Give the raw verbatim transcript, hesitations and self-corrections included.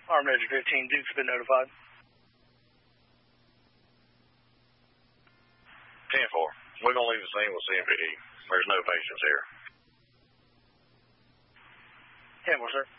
Armed Ranger fifteen, Duke's been notified. ten four, we're going to leave the scene with C M P D. There's no patients here. ten four, sir.